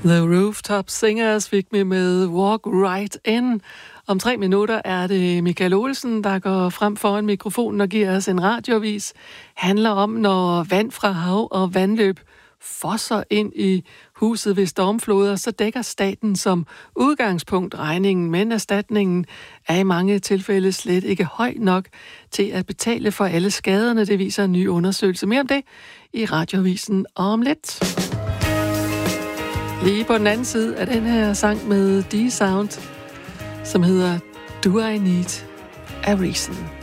The Rooftop Singers fik med Walk Right In. Om 3 minutter er det Michael Olsen, der går frem foran mikrofonen og giver os en radioavis. Handler om, når vand fra hav og vandløb fosser ind i huset ved stormfloder, så dækker staten som udgangspunkt regningen, men erstatningen er i mange tilfælde slet ikke høj nok til at betale for alle skaderne. Det viser en ny undersøgelse. Mere om det i radioavisen om lidt. Lige på den anden side af den her sang med D-Sound, som hedder Do I Need a Reason.